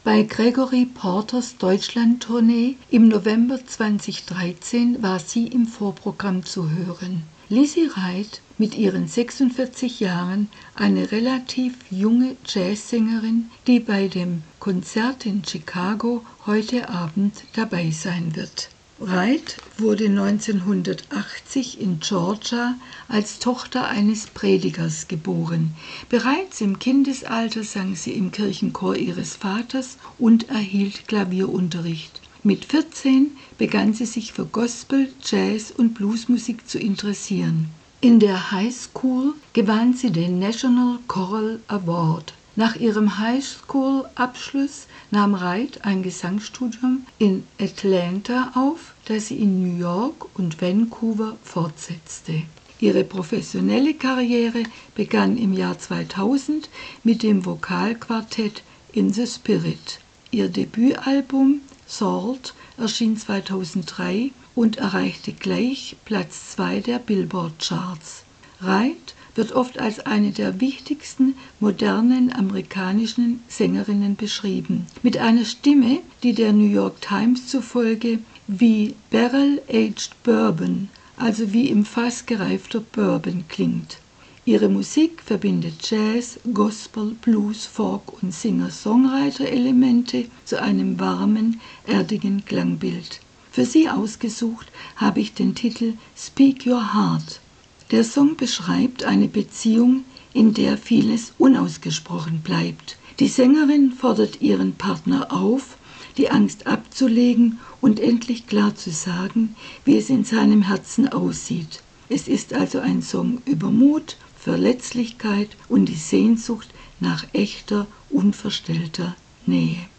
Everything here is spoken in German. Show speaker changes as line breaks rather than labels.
Bei Gregory Porters Deutschland-Tournee im November 2013 war sie im Vorprogramm zu hören. Lizzie Wright, mit ihren 46 Jahren eine relativ junge Jazzsängerin, die bei dem Konzert in Chicago heute Abend dabei sein wird. Wright wurde 1980 in Georgia als Tochter eines Predigers geboren. Bereits im Kindesalter sang sie im Kirchenchor ihres Vaters und erhielt Klavierunterricht. Mit 14 begann sie sich für Gospel, Jazz und Bluesmusik zu interessieren. In der High School gewann sie den National Choral Award. Nach ihrem Highschool-Abschluss nahm Wright ein Gesangsstudium in Atlanta auf, das sie in New York und Vancouver fortsetzte. Ihre professionelle Karriere begann im Jahr 2000 mit dem Vokalquartett In the Spirit. Ihr Debütalbum Salt erschien 2003 und erreichte gleich Platz 2 der Billboard-Charts. Wright wird oft als eine der wichtigsten modernen amerikanischen Sängerinnen beschrieben, mit einer Stimme, die der New York Times zufolge wie Barrel-Aged Bourbon, also wie im Fass gereifter Bourbon klingt. Ihre Musik verbindet Jazz, Gospel, Blues, Folk und Singer-Songwriter-Elemente zu einem warmen, erdigen Klangbild. Für sie ausgesucht habe ich den Titel Speak Your Heart. Der Song beschreibt eine Beziehung, in der vieles unausgesprochen bleibt. Die Sängerin fordert ihren Partner auf, die Angst abzulegen und endlich klar zu sagen, wie es in seinem Herzen aussieht. Es ist also ein Song über Mut, Verletzlichkeit und die Sehnsucht nach echter, unverstellter Nähe.